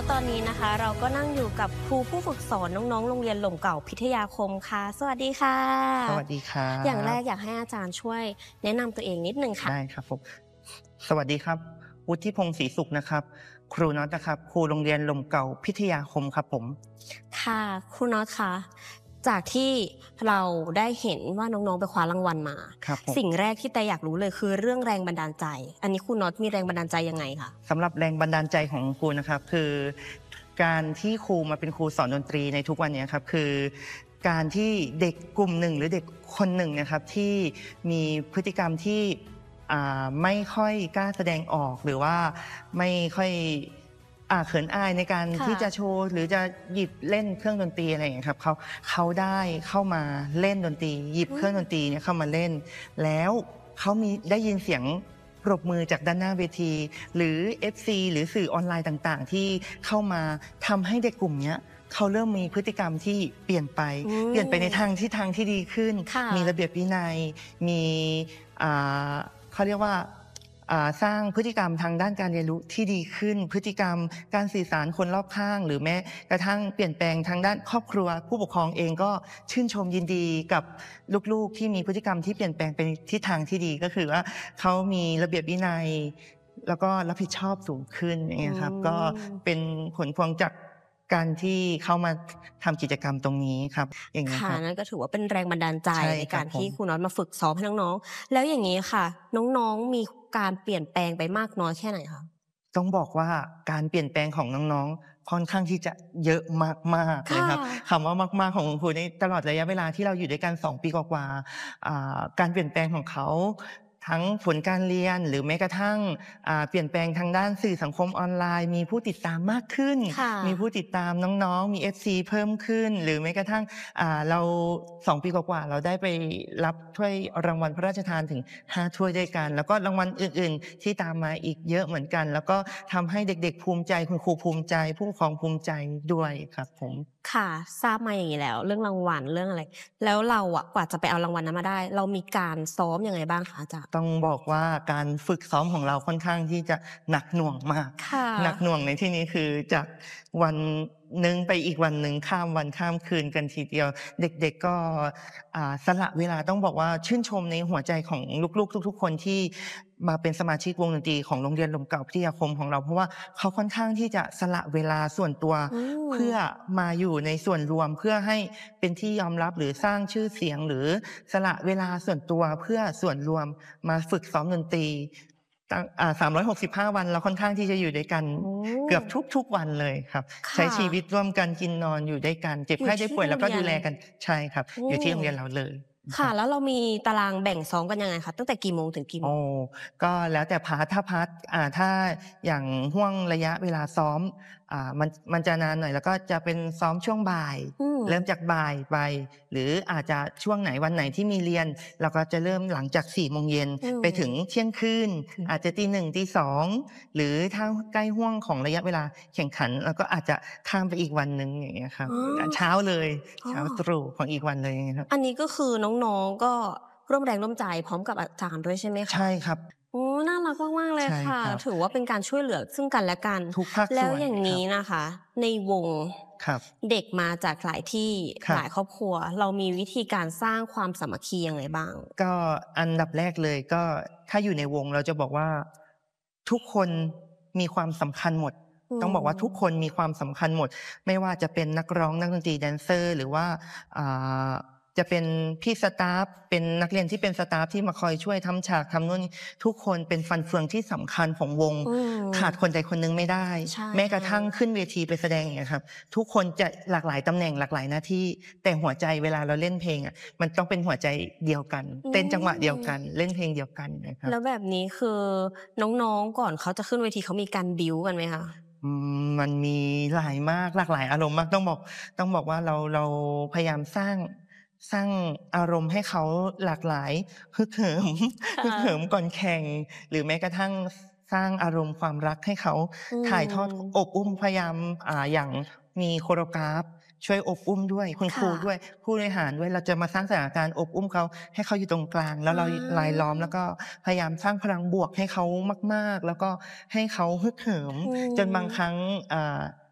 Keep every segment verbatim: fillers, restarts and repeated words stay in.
แล้วตอนนี้นะคะเราก็นั่งอยู่กับครูผู้ฝึกสอนน้องๆโรงเรียนหล่มเก่าพิทยาคมค่ะสวัสดีค่ะสวัสดีครับอย่างแรกอยากให้อาจารย์ช่วยแนะนำตัวเองนิดนึงค่ะได้ครับผมสวัสดีครับวุฒิพงศ์ศรีสุขนะครับครูน็อตนะครับครูโรงเรียนหล่มเก่าพิทยาคมครับผมค่ะครูน็อตคะจากที่เราได้เห็นว่าน้องๆไปคว้ารางวัลมาครับผมสิ่งแรกที่แต่อยากรู้เลยคือเรื่องแรงบันดาลใจอันนี้ครูน็อตมีแรงบันดาลใจยังไงคะสำหรับแรงบันดาลใจของครูนะครับคือการที่ครูมาเป็นครูสอนดนตรีในทุกวันนี้ครับคือการที่เด็กกลุ่มหนึ่งหรือเด็กคนหนึ่งนะครับที่มีพฤติกรรมที่ไม่ค่อยกล้าแสดงออกหรือว่าไม่ค่อยเขินอายในการที่จะโชว์หรือจะหยิบเล่นเครื่องดนตรีอะไรอย่างเงี้ยครับเขาเขาได้เข้ามาเล่นดนตรีหยิบเครื่องดนตรีเนี่ยเข้ามาเล่นแล้วเขามีได้ยินเสียงปรบมือจากด้านหน้าเวทีหรือ เอฟ ซี หรือสื่อออนไลน์ต่างๆที่เข้ามาทำให้เด็กกลุ่มนี้เขาเริ่มมีพฤติกรรมที่เปลี่ยนไปเปลี่ยนไปในทางที่ทางที่ดีขึ้นมีระเบียบวินัยมีเขาเรียกว่าสร้างพฤติกรรมทางด้านการเรียนรู้ที่ดีขึ้นพฤติกรรมการสื่อสารคนรอบข้างหรือแม้กระทั่งเปลี่ยนแปลงทางด้านครอบครัวผู้ปกครองเองก็ชื่นชมยินดีกับลูกๆที่มีพฤติกรรมที่เปลี่ยนแปลงไปทิศทางที่ดีก็คือว่าเขามีระเบียบวินัยแล้วก็รับผิดชอบสูงขึ้นอย่างเงี้ยครับก็เป็นผลพวงจากการที่เข้ามาทำกิจกรรมตรงนี้ครับอย่างนี้ครับค่ะนั่นก็ถือว่าเป็นแรงบันดาลใจในการที่ครูน็อตมาฝึกซ้อมให้น้องๆแล้วอย่างนี้ค่ะน้องๆมีการเปลี่ยนแปลงไปมากน้อยแค่ไหนคะต้องบอกว่าการเปลี่ยนแปลงของน้องๆค่อนข้างที่จะเยอะมากๆเลยครับคำว่ามากๆของครูในตลอดระยะเวลาที่เราอยู่ด้วยกันสองปีกว่าๆการเปลี่ยนแปลงของเขาทั้งผลการเรียนหรือแม้กระทั่งเปลี่ยนแปลงทางด้านสื่อสังคมออนไลน์มีผู้ติดตามมากขึ้นมีผู้ติดตามน้องๆมี เอฟ ซี เพิ่มขึ้นหรือแม้กระทั่งเราสองปีกว่าๆเราได้ไปรับถ้วยรางวัลพระราชทานถึงห้าถ้วยด้วยกันแล้วก็รางวัลอื่นๆที่ตามมาอีกเยอะเหมือนกันแล้วก็ทำให้เด็กๆภูมิใจคุณครูภูมิใจผู้ปกครองภูมิใจด้วยครับผมค่ะทราบมาอย่างนี้แล้วเรื่องรางวัลเรื่องอะไรแล้วเราอ่ะกว่าจะไปเอารางวัลนั้นมาได้เรามีการซ้อมยังไงบ้างคะอาจารย์ต้องบอกว่าการฝึกซ้อมของเราค่อนข้างที่จะหนักหน่วงมากหนักหน่วงในที่นี้คือจากวันหนึ่งไปอีกวันหนึ่งข้ามวันข้ามคืนกันทีเดียวเด็กๆก็สละเวลาต้องบอกว่าชื่นชมในหัวใจของลูกๆทุกๆคนที่มาเป็นสมาชิกวงดนตรีของโรงเรียนหล่มเก่าพิทยาคมของเราเพราะว่าเขาค่อนข้างที่จะสละเวลาส่วนตัวเพื่อมาอยู่ในส่วนรวมเพื่อให้เป็นที่ยอมรับหรือสร้างชื่อเสียงหรือสละเวลาส่วนตัวเพื่อส่วนรวมมาฝึกซ้อมดนตรีสามร้อยหกสิบห้าวันเราค่อนข้างที่จะอยู่ด้วยกันเกือบทุกๆวันเลยครับใช้ชีวิตร่วมกันกินนอนอยู่ด้วยกันเจ็บไข้ได้ป่วยแล้วก็ดูแลกันใช่ครับอยู่ที่โรงเรียนเราเลยค่ะแล้วเรามีตารางแบ่งซ้อมกันยังไงคะตั้งแต่กี่โมงถึงกี่โมงโอ้ก็แล้วแต่พาร์ทถ้าพาร์ทอ่าถ้าอย่างห่วงระยะเวลาซ้อมอ่ามันมันจะนานหน่อยแล้วก็จะเป็นซ้อมช่วงบ่ายเริ่มจากบ่ายไปหรืออาจจะช่วงไหนวันไหนที่มีเรียนเราก็จะเริ่มหลังจากสี่โมงเย็นไปถึงเที่ยงคืนอาจจะตีหนึ่งตีสองหรือถ้าใกล้ห่วงของระยะเวลาแข่งขันเราก็อาจจะข้ามไปอีกวันนึงอย่างเงี้ยครับเช้าเลยเช้าตรู่ของอีกวันเลยครับอันนี้ก็คือน้องๆก็ร่วมแรงร่วมใจพร้อมกับอาจารย์ด้วยใช่ไหมคะใช่ครับโอ้น่ารักมากๆเลยค่ะถือว่าเป็นการช่วยเหลือซึ่งกันและกันทุกภาคส่วนแล้วอย่างนี้นะคะในวงเด็กมาจากหลายที่หลายครอบครัวเรามีวิธีการสร้างความสามัคคียังไงบ้างก็อันดับแรกเลยก็ถ้าอยู่ในวงเราจะบอกว่าทุกคนมีความสำคัญหมดต้องบอกว่าทุกคนมีความสำคัญหมดไม่ว่าจะเป็นนักร้องนักดนตรีแดนเซอร์หรือว่าจะเป็นพี่สตาฟเป็นนักเรียนที่เป็นสตาฟที่มาคอยช่วยทำฉากทำนู่นทุกคนเป็นฟันเฟืองที่สำคัญของวงขาดคนใดคนนึงไม่ได้แม้กระทั่งขึ้นเวทีไปแสดงอย่างนี้ครับทุกคนจะหลากหลายตำแหน่งหลากหลายหน้าที่แต่หัวใจเวลาเราเล่นเพลงอ่ะมันต้องเป็นหัวใจเดียวกันเต้นจังหวะเดียวกันเล่นเพลงเดียวกันนะครับแล้วแบบนี้คือน้องๆก่อนเขาจะขึ้นเวทีเขามีการบิ้วกันไหมคะมันมีหลายมากหลากหลายอารมณ์มากต้องบอกต้องบอกว่าเราเราพยายามสร้างสร้างอารมณ์ให้เขาหลากหลายฮึกเหิมฮึกเหิมก่อนแข่งหรือแม้กระทั่งสร้างอารมณ์ความรักให้เขาถ่ายทอดอบอุ้มพยายามอ่าอย่างมีโคโรกราฟช่วยอบอุ้มด้วยคุณครูด้วยผู้บริหารด้วยเราจะมาสร้างสถานการณ์อบอุ้มเขาให้เขาอยู่ตรงกลางแล้วเรารายล้อมแล้วก็พยายามสร้างพลังบวกให้เขามากๆแล้วก็ให้เขาฮึกเหิมจนบางครั้งอ่า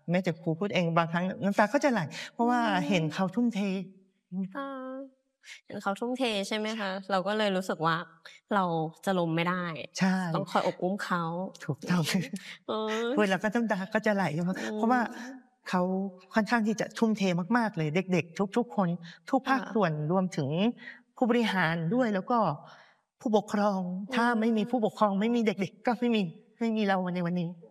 แม้แต่ครูพูดเองบางครั้งน้ำตาก็จะไหลเพราะว่าเห็นเขาทุ่มเทเห็นเขาทุ่มเทใช่ไหมคะเราก็เลยรู้สึกว่าเราจะล้มไม่ได้ใช่ต้องคอยอบอุ้มเขาถูกต้องพูดแล้วก็น้ำตาก็จะไหลเพราะว่าเขาค่อนข้างที่จะทุ่มเทมากๆเลยเด็กๆทุกๆคนทุกภาคส่วนรวมถึงผู้บริหารด้วยแล้วก็ผู้ปกครองถ้าไม่มีผู้ปกครองไม่มีเด็กๆก็ไม่มีไม่มีเราในวันนี้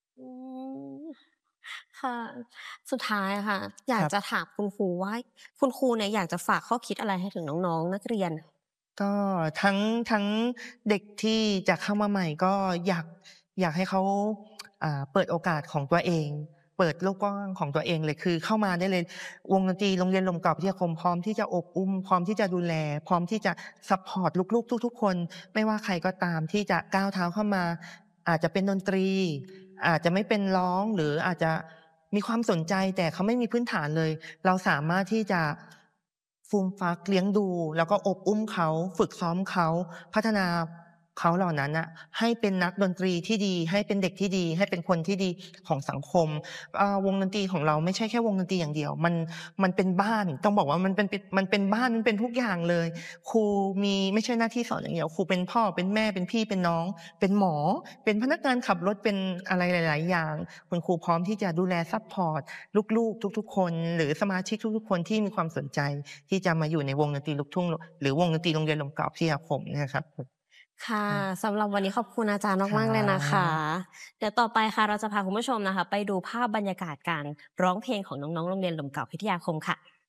ค่ะสุดท้ายค่ะอยากจะถามคุณครูว่าคุณครูเนี่ยอยากจะฝากข้อคิดอะไรให้ถึงน้องๆนักเรียนก็ทั้งทั้งเด็กที่จะเข้ามาใหม่ก็อยากอยากให้เขาเปิดโอกาสของตัวเองเปิดโลกกว้างของตัวเองเลยคือเข้ามาได้เลยวงดนตรีโรงเรียนลมเก่าพิทยาคมพร้อมที่จะอบอุ้มพร้อมที่จะดูแลพร้อมที่จะซัพพอร์ตลูกๆทุกๆคนไม่ว่าใครก็ตามที่จะก้าวเท้าเข้ามาอาจจะเป็นดนตรีอาจจะไม่เป็นร้องหรืออาจจะมีความสนใจแต่เขาไม่มีพื้นฐานเลยเราสามารถที่จะฟูมฟักเลี้ยงดูแล้วก็อบอุ้มเขาฝึกซ้อมเขาพัฒนาเขาเหล่านั้นน่ะให้เป็นนักดนตรีที่ดีให้เป็นเด็กที่ดีให้เป็นคนที่ดีของสังคมวงดนตรีของเราไม่ใช่แค่วงดนตรีอย่างเดียวมันมันเป็นบ้านต้องบอกว่ามันเป็นมันเป็นบ้านมันเป็นทุกอย่างเลยครูมีไม่ใช่หน้าที่สอนอย่างเดียวครูเป็นพ่อเป็นแม่เป็นพี่เป็นน้องเป็นหมอเป็นพนักงานขับรถเป็นอะไรหลายๆอย่างคุณครูพร้อมที่จะดูแลซัพพอร์ตลูกๆทุกๆคนหรือสมาชิกทุกๆคนที่มีความสนใจที่จะมาอยู่ในวงดนตรีลูกทุ่งหรือวงดนตรีโรงเรียนลมเก่าพิทยาคมนะครับค่ะสำหรับวันนี้ขอบคุณอาจารย์มากๆเลยนะคะเดี๋ยวต่อไปค่ะเราจะพาคุณผู้ชมนะคะไปดูภาพบรรยากาศการร้องเพลงของน้องๆโรงเรียนลมเก่าพิทยาคมค่ะ